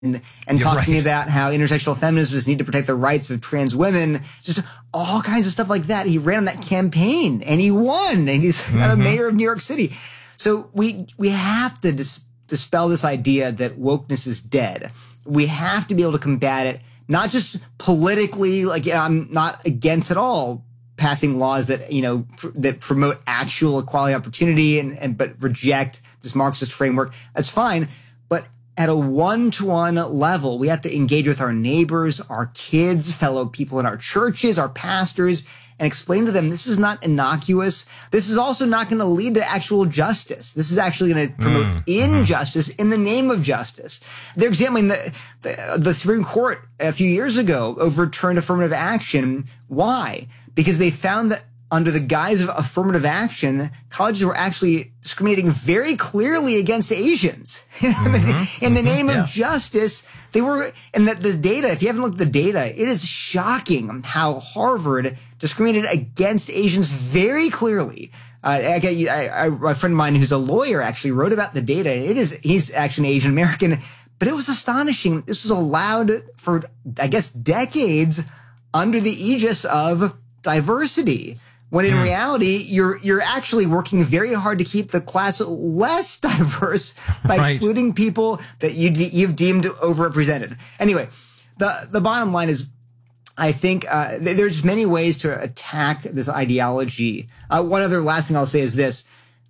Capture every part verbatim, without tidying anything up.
and, and talking right. about how intersectional feminists need to protect the rights of trans women, just all kinds of stuff like that. He ran on that campaign and he won, and he's mm-hmm. the mayor of New York City. So we we have to dis- dispel this idea that wokeness is dead. We have to be able to combat it, not just politically. Like, you know, I'm not against at all passing laws that, you know, pr- that promote actual equality opportunity and, and but reject this Marxist framework. That's fine. But at a one-to-one level, we have to engage with our neighbors, our kids, fellow people in our churches, our pastors, and explain to them this is not innocuous. This is also not going to lead to actual justice. This is actually going to promote mm. injustice in the name of justice. They're examining the, the, the Supreme Court a few years ago overturned affirmative action. Why? Because they found that under the guise of affirmative action, colleges were actually discriminating very clearly against Asians. Mm-hmm. In the name mm-hmm. of yeah. justice, they were, and that the data, if you haven't looked at the data, it is shocking how Harvard discriminated against Asians very clearly. Uh, I get you, I, I, a friend of mine who's a lawyer actually wrote about the data. It is, he's actually an Asian American, but it was astonishing. This was allowed for, I guess, decades under the aegis of diversity. When in mm. reality, you're you're actually working very hard to keep the class less diverse by right. excluding people that you de- you've deemed overrepresented. Anyway, the the bottom line is, I think uh, there's many ways to attack this ideology. Uh, one other last thing I'll say is this.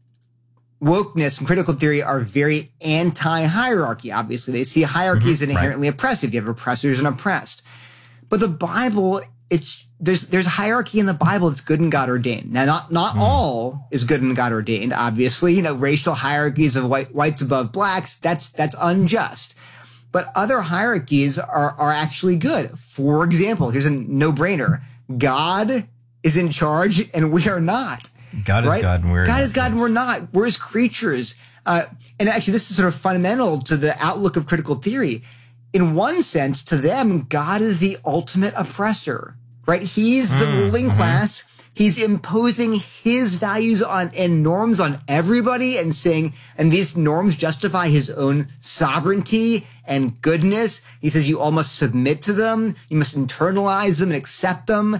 Wokeness and critical theory are very anti-hierarchy, obviously. They see hierarchy mm-hmm. as inherently right. oppressive. You have oppressors and oppressed. But the Bible, it's There's there's hierarchy in the Bible that's good and God ordained. Now, not not mm. all is good and God ordained. Obviously, you know, racial hierarchies of white, whites above blacks, that's that's unjust. But other hierarchies are are actually good. For example, here's a no-brainer: God is in charge, and we are not. God right? is God, and we're God not. is God, and we're not. We're His creatures. Uh, and actually, this is sort of fundamental to the outlook of critical theory. In one sense, to them, God is the ultimate oppressor. Right? He's the mm, ruling mm-hmm. class. He's imposing his values on and norms on everybody and saying, and these norms justify his own sovereignty and goodness. He says you all must submit to them. You must internalize them and accept them.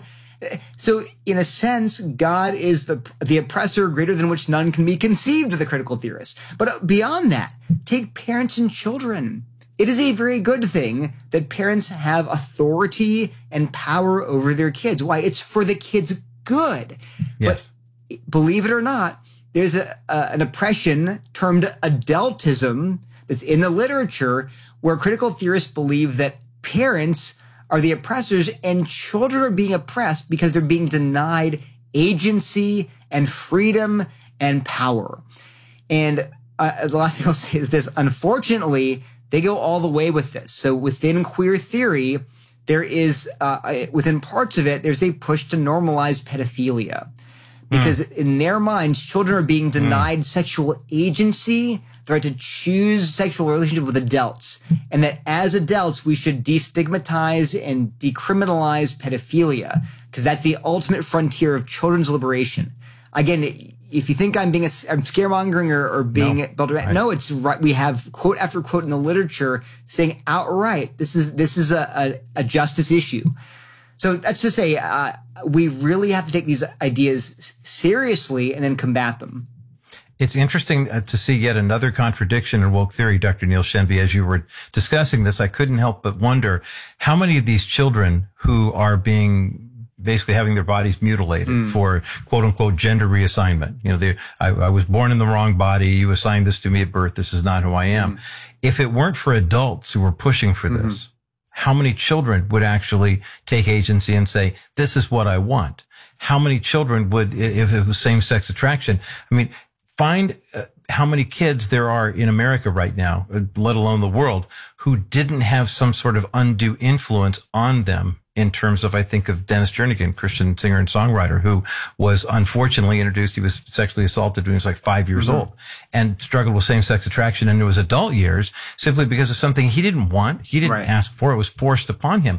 So in a sense, God is the, the oppressor greater than which none can be conceived to the critical theorist. But beyond that, take parents and children. It is a very good thing that parents have authority and power over their kids. Why? It's for the kids' good. Yes. But believe it or not, there's a, a, an oppression termed adultism that's in the literature where critical theorists believe that parents are the oppressors and children are being oppressed because they're being denied agency and freedom and power. And uh, the last thing I'll say is this. Unfortunately, they go all the way with this. So within queer theory, there is, uh, within parts of it, there's a push to normalize pedophilia. Because mm. in their minds, children are being denied mm. sexual agency, the right to choose sexual relationship with adults. And that as adults, we should destigmatize and decriminalize pedophilia. Because that's the ultimate frontier of children's liberation. Again, if you think I'm being a, I'm scaremongering or, or being no, right. no, it's right. We have quote after quote in the literature saying outright, this is this is a, a, a justice issue. So that's to say, uh, we really have to take these ideas seriously and then combat them. It's interesting to see yet another contradiction in woke theory, Doctor Neil Shenvi. As you were discussing this, I couldn't help but wonder how many of these children who are being basically having their bodies mutilated mm. for quote unquote gender reassignment. You know, they, I, I was born in the wrong body. You assigned this to me at birth. This is not who I am. Mm. If it weren't for adults who were pushing for mm-hmm. this, how many children would actually take agency and say, this is what I want? How many children would, if it was same-sex attraction? I mean, find uh, how many kids there are in America right now, let alone the world, who didn't have some sort of undue influence on them in terms of, I think of Dennis Jernigan, Christian singer and songwriter, who was unfortunately introduced. He was sexually assaulted when he was like five years mm-hmm. old and struggled with same-sex attraction into his adult years simply because of something he didn't want. He didn't right. ask for. It was forced upon him.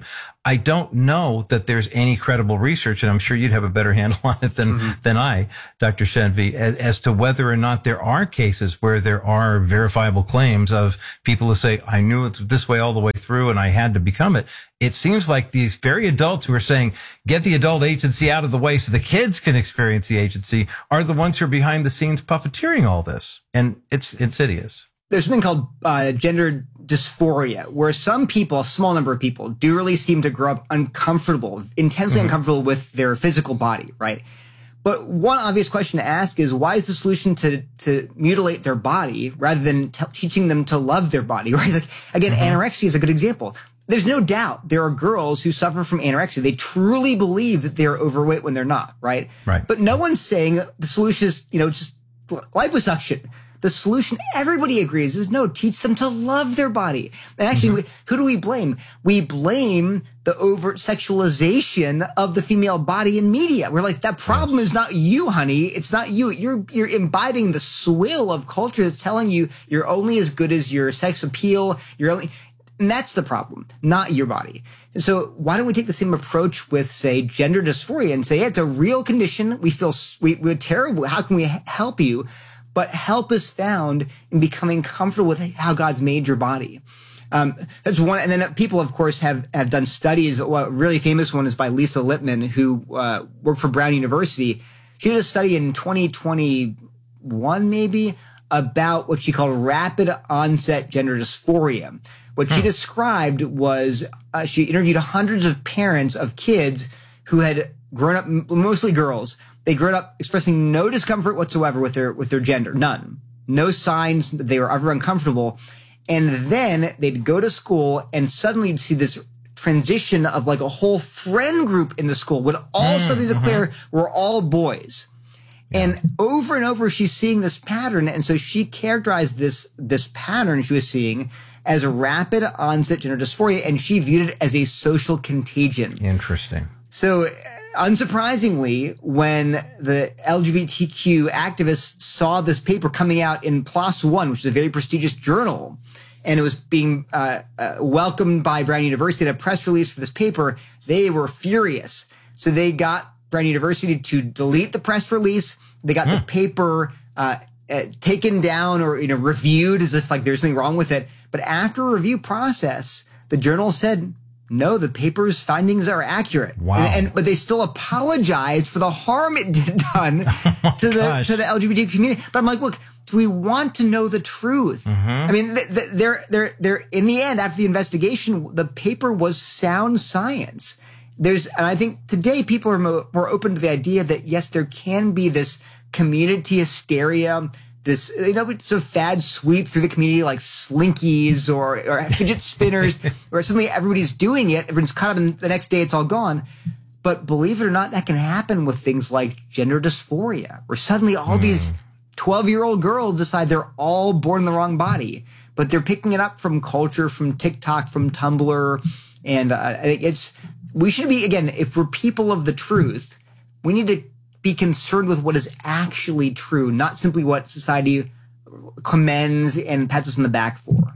I don't know that there's any credible research, and I'm sure you'd have a better handle on it than, mm-hmm. than I, Doctor Shenvi, as, as to whether or not there are cases where there are verifiable claims of people who say, I knew it this way all the way through and I had to become it. It seems like these very adults who are saying, get the adult agency out of the way so the kids can experience the agency, are the ones who are behind the scenes puppeteering all this. And it's insidious. There's something called uh, gender dysphoria, where some people, a small number of people, do really seem to grow up uncomfortable, intensely mm-hmm. uncomfortable with their physical body, right? But one obvious question to ask is, why is the solution to to mutilate their body rather than t- teaching them to love their body, right? Like, again, mm-hmm. anorexia is a good example. There's no doubt there are girls who suffer from anorexia. They truly believe that they're overweight when they're not, right? Right. But no one's saying the solution is, you know, just liposuction. The solution, everybody agrees, is no, teach them to love their body. And actually, mm-hmm. who do we blame? We blame the overt sexualization of the female body in media. We're like, that problem yes. is not you, honey. It's not you. You're you're imbibing the swill of culture that's telling you you're only as good as your sex appeal. You're only, and that's the problem, not your body. And so why don't we take the same approach with, say, gender dysphoria and say, yeah, it's a real condition. We feel we, we're terrible. How can we help you? But help is found in becoming comfortable with how God's made your body. Um, that's one. And then people, of course, have, have done studies. Well, a really famous one is by Lisa Lippman, who uh, worked for Brown University. She did a study in twenty twenty-one, maybe, about what she called rapid onset gender dysphoria. What hmm. she described was uh, she interviewed hundreds of parents of kids who had grown up, mostly girls. They grew up expressing no discomfort whatsoever with their with their gender, none, no signs that they were ever uncomfortable. And then they'd go to school, and suddenly you'd see this transition of like a whole friend group in the school would all mm, suddenly declare mm-hmm. we're all boys. Yeah. And over and over, she's seeing this pattern, and so she characterized this this pattern she was seeing as a rapid onset gender dysphoria, and she viewed it as a social contagion. Interesting. So, unsurprisingly, when the L G B T Q activists saw this paper coming out in PLOS One, which is a very prestigious journal, and it was being uh, uh, welcomed by Brown University at a press release for this paper, they were furious. So they got Brown University to delete the press release. They got hmm. the paper uh, uh, taken down or you know reviewed as if like there's something wrong with it. But after a review process, the journal said, no, the paper's findings are accurate. Wow. And, and but they still apologized for the harm it did done oh to the gosh. to the L G B T community. But I'm like, look, do we want to know the truth? Mm-hmm. I mean, th- th- they're they're they're in the end, after the investigation, the paper was sound science. There's, and I think today people are more, more open to the idea that yes, there can be this community hysteria. This, you know, so fads sweep through the community like slinkies or, or fidget spinners, where suddenly everybody's doing it. Everyone's caught up, and the next day it's all gone. But believe it or not, that can happen with things like gender dysphoria, where suddenly all mm. these twelve-year-old girls decide they're all born in the wrong body. But they're picking it up from culture, from TikTok, from Tumblr. And uh, it's, we should be, again, if we're people of the truth, we need to be concerned with what is actually true, not simply what society commends and pats us on the back for.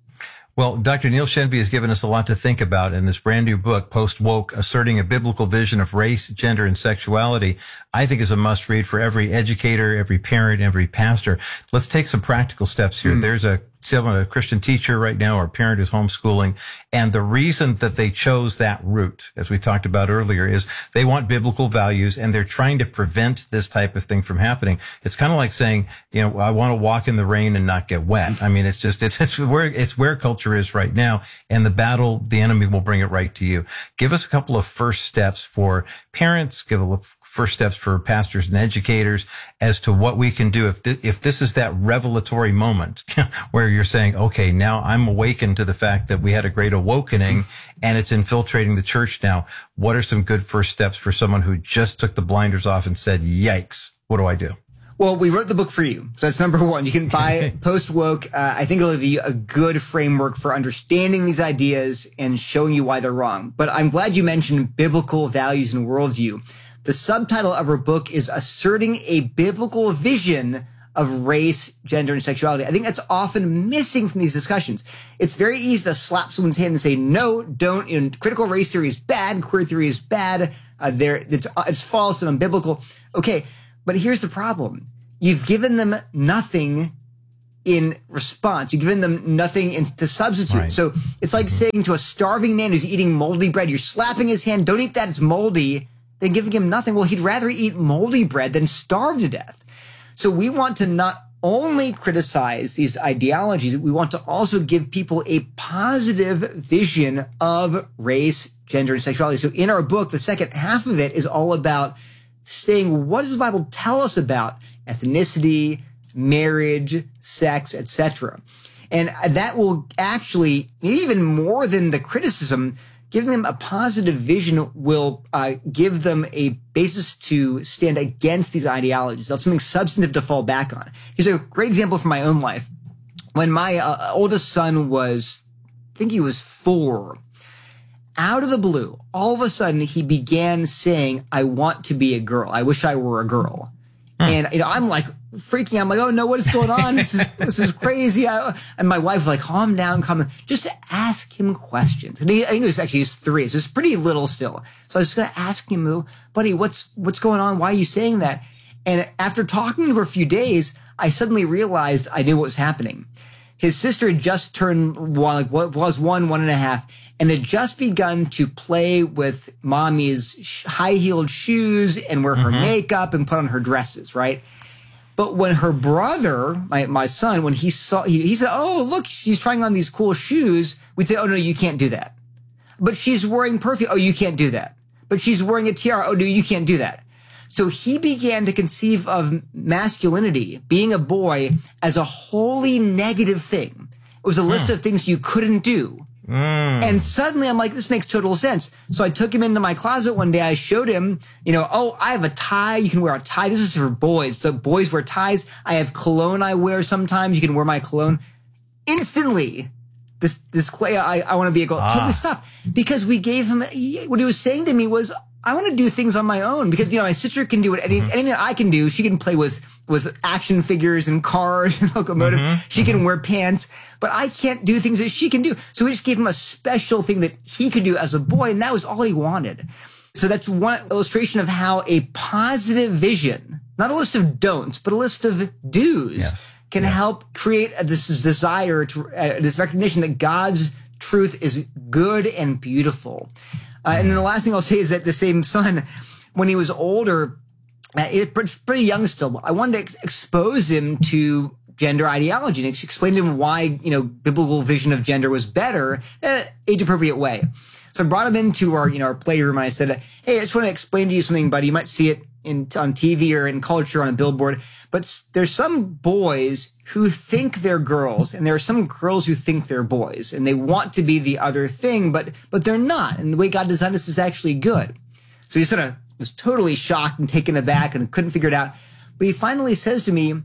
Well, Doctor Neil Shenvi has given us a lot to think about in this brand new book, Post-Woke, Asserting a Biblical Vision of Race, Gender, and Sexuality. I think is a must read for every educator, every parent, every pastor. Let's take some practical steps here. Mm. There's a a Christian teacher right now or a parent who's homeschooling. And the reason that they chose that route, as we talked about earlier, is they want biblical values and they're trying to prevent this type of thing from happening. It's kind of like saying, you know, I want to walk in the rain and not get wet. I mean, it's just, it's, it's where, it's where culture is right now. And the battle, the enemy will bring it right to you. Give us a couple of first steps for parents, give a look. First steps for pastors and educators as to what we can do if th- if this is that revelatory moment where you're saying, okay, now I'm awakened to the fact that we had a great awakening and it's infiltrating the church now. What are some good first steps for someone who just took the blinders off and said, yikes, what do I do? Well, we wrote the book for you. So that's number one. You can buy Post-Woke. Uh, I think it'll give you a good framework for understanding these ideas and showing you why they're wrong. But I'm glad you mentioned biblical values and worldview. The subtitle of our book is Asserting a Biblical Vision of race, gender, and sexuality. I think that's often missing from these discussions. It's very easy to slap someone's hand and say, no, don't. You know, critical race theory is bad. Queer theory is bad. Uh, there, it's, it's false and unbiblical. Okay, but here's the problem. You've given them nothing in response. You've given them nothing in, to substitute. Right. So it's like mm-hmm. saying to a starving man who's eating moldy bread, you're slapping his hand, don't eat that, it's moldy, then giving him nothing. Well, he'd rather eat moldy bread than starve to death. So we want to not only criticize these ideologies, we want to also give people a positive vision of race, gender, and sexuality. So in our book, the second half of it is all about saying, what does the Bible tell us about ethnicity, marriage, sex, et cetera? And that will actually, even more than the criticism, giving them a positive vision will uh, give them a basis to stand against these ideologies. They'll have something substantive to fall back on. Here's a great example from my own life. When my uh, oldest son was, I think he was four, out of the blue, all of a sudden he began saying, I want to be a girl. I wish I were a girl. Hmm. And you know, I'm like freaking out. I'm like, oh no, what is going on? This is, this is crazy. I, and my wife was like, calm down, calm down. Just to ask him questions. And he, I think it was actually, he was three. So it's pretty little still. So I was going to ask him, buddy, what's, what's going on? Why are you saying that? And after talking to him for a few days, I suddenly realized I knew what was happening. His sister had just turned one, like what was one, one and a half, and had just begun to play with mommy's high-heeled shoes and wear her mm-hmm. makeup and put on her dresses, right? But when her brother, my, my son, when he saw, he, he said, oh, look, she's trying on these cool shoes. We'd say, oh, no, you can't do that. But she's wearing perfume. Oh, you can't do that. But she's wearing a tiara. Oh, no, you can't do that. So he began to conceive of masculinity, being a boy, as a wholly negative thing. It was a list hmm. of things you couldn't do. Mm. And suddenly I'm like, this makes total sense. So I took him into my closet one day. I showed him, you know, oh, I have a tie. You can wear a tie. This is for boys. So boys wear ties. I have cologne I wear sometimes. You can wear my cologne. Instantly, this, this clay, I, I want to be a girl. Ah. Totally stopped. Because we gave him, he, what he was saying to me was, I want to do things on my own because, you know, my sister can do it. Any, mm-hmm. anything that I can do, she can play with, with action figures and cars and locomotive. Mm-hmm. She can mm-hmm. wear pants, but I can't do things that she can do. So we just gave him a special thing that he could do as a boy. And that was all he wanted. So that's one illustration of how a positive vision, not a list of don'ts, but a list of do's yes. can yes. help create this desire to, uh, this recognition that God's truth is good and beautiful. Uh, and then the last thing I'll say is that the same son, when he was older, uh, it, pretty young still, I wanted to ex- expose him to gender ideology and explain to him why, you know, biblical vision of gender was better in an age-appropriate way. So I brought him into our, you know, our playroom and I said, hey, I just want to explain to you something, buddy. You might see it in, on T V or in culture on a billboard, but there's some boys who think they're girls and there are some girls who think they're boys and they want to be the other thing, but, but they're not. And the way God designed us is actually good. So he sort of was totally shocked and taken aback and couldn't figure it out. But he finally says to me,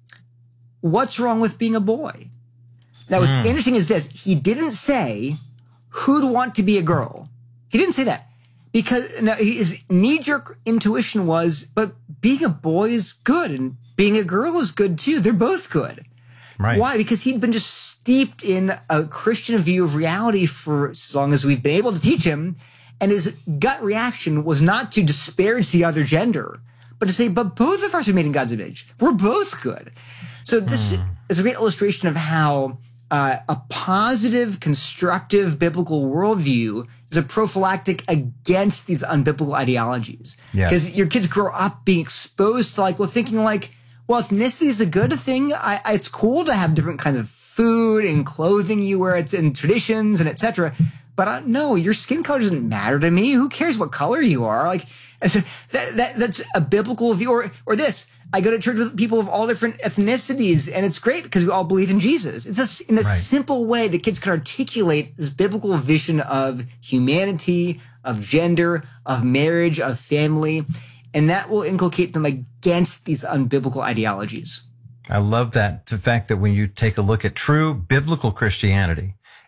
what's wrong with being a boy? Now, what's mm. interesting is this. He didn't say who'd want to be a girl. He didn't say that. Because now, his knee-jerk intuition was, but being a boy is good and being a girl is good too. They're both good. Right. Why? Because he'd been just steeped in a Christian view of reality for as long as we've been able to teach him. And his gut reaction was not to disparage the other gender, but to say, but both of us are made in God's image. We're both good. So this mm. is a great illustration of how uh, a positive, constructive biblical worldview is a prophylactic against these unbiblical ideologies. Because yes. your kids grow up being exposed to like, well, thinking like, well, ethnicity is a good thing. I, I, it's cool to have different kinds of food and clothing you wear, it's in traditions and et cetera. But uh, no, your skin color doesn't matter to me. Who cares what color you are? Like that, that that's a biblical view. Or, or this, I go to church with people of all different ethnicities, and it's great because we all believe in Jesus. It's a, in a right. simple way that kids can articulate this biblical vision of humanity, of gender, of marriage, of family, and that will inculcate them against these unbiblical ideologies. I love that. The fact that when you take a look at true biblical Christianity,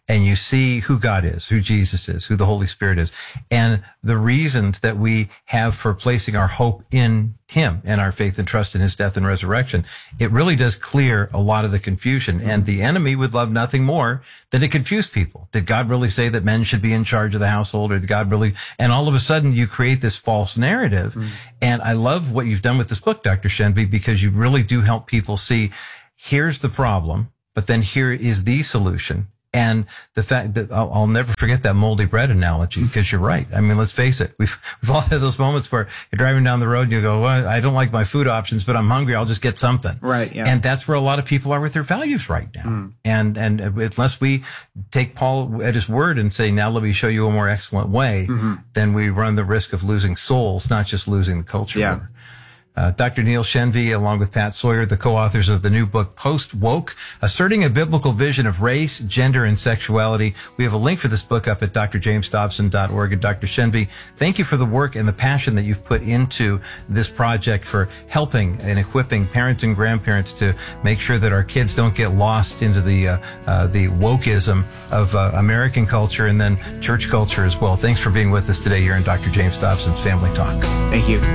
and you see who God is, who Jesus is, who the Holy Spirit is, and the reasons that we have for placing our hope in him and our faith and trust in his death and resurrection, it really does clear a lot of the confusion. And the enemy would love nothing more than to confuse people. Did God really say that men should be in charge of the household, or did God really? And all of a sudden you create this false narrative. Mm. And I love what you've done with this book, Doctor Shenvi, because you really do help people see, here's the problem, but then here is the solution. And the fact that I'll, I'll never forget that moldy bread analogy, because you're right. I mean, let's face it. We've, we've all had those moments where you're driving down the road and you go, well, I don't like my food options, but I'm hungry. I'll just get something. Right. Yeah. And that's where a lot of people are with their values right now. Mm. And, and unless we take Paul at his word and say, now let me show you a more excellent way, mm-hmm. then we run the risk of losing souls, not just losing the culture. Yeah. War. Uh, Doctor Neil Shenvi, along with Pat Sawyer, the co-authors of the new book, Post-Woke, Asserting a Biblical Vision of Race, Gender, and Sexuality. We have a link for this book up at d r james dobson dot org. And Doctor Shenvi, thank you for the work and the passion that you've put into this project for helping and equipping parents and grandparents to make sure that our kids don't get lost into the uh, uh, the wokeism of uh, American culture and then church culture as well. Thanks for being with us today here in Doctor James Dobson's Family Talk. Thank you.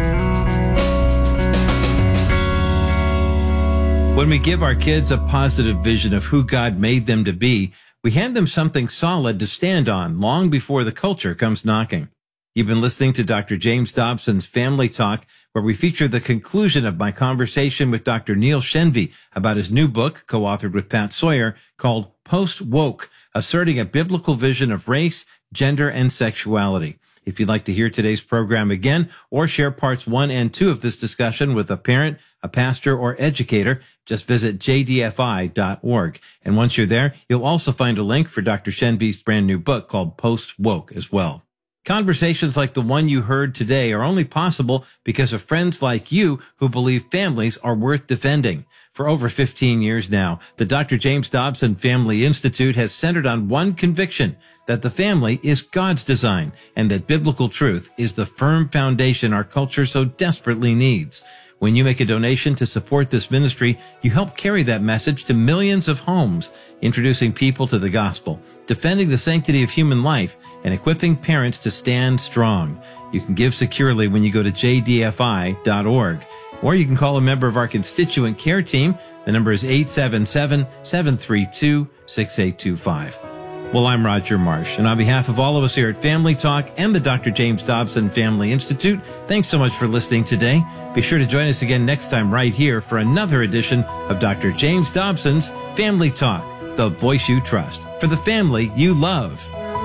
When we give our kids a positive vision of who God made them to be, we hand them something solid to stand on long before the culture comes knocking. You've been listening to Doctor James Dobson's Family Talk, where we feature the conclusion of my conversation with Doctor Neil Shenvi about his new book, co-authored with Pat Sawyer, called Post-Woke, Asserting a Biblical Vision of Race, Gender, and Sexuality. If you'd like to hear today's program again or share parts one and two of this discussion with a parent, a pastor, or educator, just visit j d f i dot org. And once you're there, you'll also find a link for Doctor Shenvi's brand new book called Post-Woke as well. Conversations like the one you heard today are only possible because of friends like you who believe families are worth defending. For over fifteen years now, the Doctor James Dobson Family Institute has centered on one conviction, that the family is God's design and that biblical truth is the firm foundation our culture so desperately needs. When you make a donation to support this ministry, you help carry that message to millions of homes, introducing people to the gospel, defending the sanctity of human life, and equipping parents to stand strong. You can give securely when you go to j d f i dot org. Or you can call a member of our constituent care team. The number is eight seven seven, seven three two, six eight two five. Well, I'm Roger Marsh, and on behalf of all of us here at Family Talk and the Doctor James Dobson Family Institute, thanks so much for listening today. Be sure to join us again next time right here for another edition of Doctor James Dobson's Family Talk, the voice you trust, for the family you love.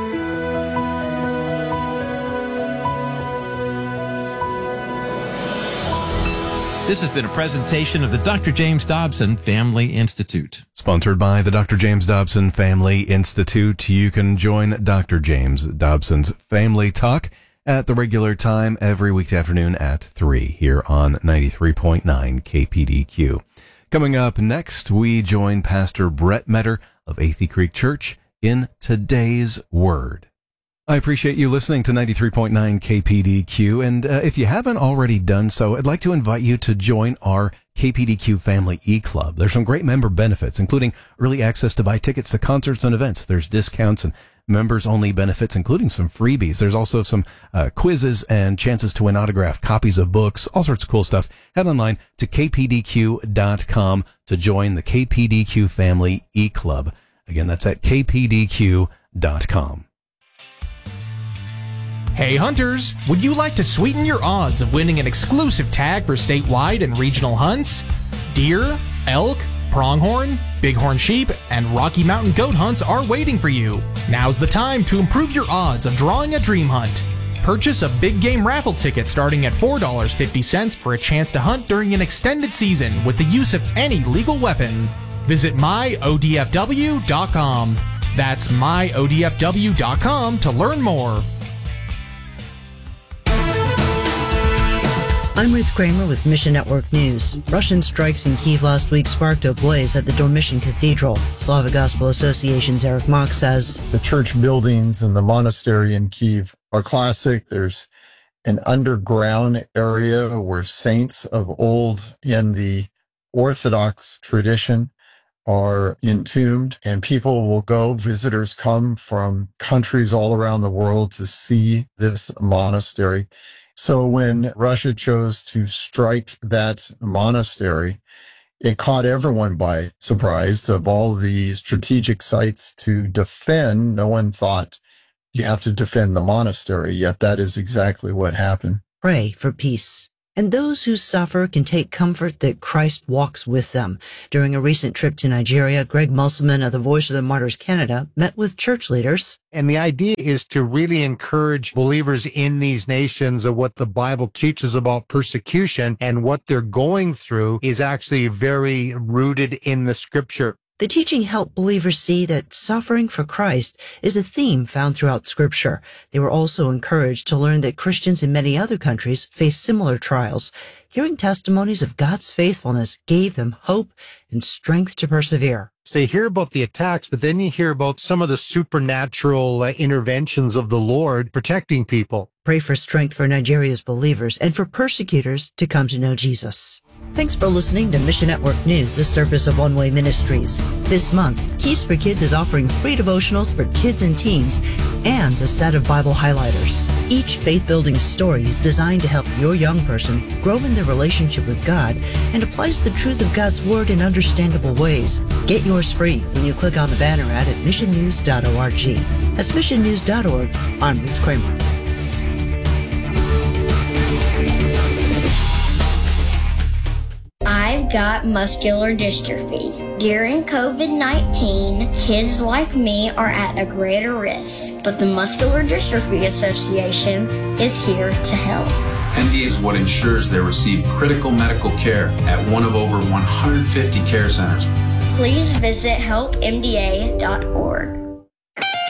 This has been a presentation of the Doctor James Dobson Family Institute. Sponsored by the Doctor James Dobson Family Institute. You can join Doctor James Dobson's Family Talk at the regular time every weekday afternoon at three here on ninety-three point nine K P D Q. Coming up next, we join Pastor Brett Metter of Athey Creek Church in Today's Word. I appreciate you listening to ninety-three point nine K P D Q, and uh, if you haven't already done so, I'd like to invite you to join our K P D Q Family E-Club. There's some great member benefits, including early access to buy tickets to concerts and events. There's discounts and members-only benefits, including some freebies. There's also some uh, quizzes and chances to win autographed copies of books, all sorts of cool stuff. Head online to k p d q dot com to join the K P D Q Family E-Club. Again, that's at k p d q dot com. Hey hunters, would you like to sweeten your odds of winning an exclusive tag for statewide and regional hunts? Deer, elk, pronghorn, bighorn sheep, and Rocky Mountain goat hunts are waiting for you. Now's the time to improve your odds of drawing a dream hunt. Purchase a big game raffle ticket starting at four dollars and fifty cents for a chance to hunt during an extended season with the use of any legal weapon. Visit my o d f w dot com. That's my o d f w dot com to learn more. I'm Ruth Kramer with Mission Network News. Russian strikes in Kyiv last week sparked a blaze at the Dormition Cathedral. Slavic Gospel Association's Eric Mock says, the church buildings and the monastery in Kyiv are classic. There's an underground area where saints of old in the Orthodox tradition are entombed, and people will go, visitors come from countries all around the world to see this monastery. So when Russia chose to strike that monastery, it caught everyone by surprise. Of all the strategic sites to defend, no one thought you have to defend the monastery, yet that is exactly what happened. Pray for peace. And those who suffer can take comfort that Christ walks with them. During a recent trip to Nigeria, Greg Musselman of the Voice of the Martyrs Canada met with church leaders. And the idea is to really encourage believers in these nations of what the Bible teaches about persecution, and what they're going through is actually very rooted in the Scripture. The teaching helped believers see that suffering for Christ is a theme found throughout Scripture. They were also encouraged to learn that Christians in many other countries face similar trials. Hearing testimonies of God's faithfulness gave them hope and strength to persevere. So you hear about the attacks, but then you hear about some of the supernatural uh, interventions of the Lord protecting people. Pray for strength for Nigeria's believers and for persecutors to come to know Jesus. Thanks for listening to Mission Network News, a service of One Way Ministries. This month, Keys for Kids is offering free devotionals for kids and teens and a set of Bible highlighters. Each faith-building story is designed to help your young person grow in their relationship with God and applies the truth of God's Word in understandable ways. Get yours free when you click on the banner ad at mission news dot org. That's mission news dot org. I'm Ruth Kramer. I've got muscular dystrophy. During COVID nineteen, kids like me are at a greater risk, but the Muscular Dystrophy Association is here to help. M D A is what ensures they receive critical medical care at one of over one hundred fifty care centers. Please visit help M D A dot org.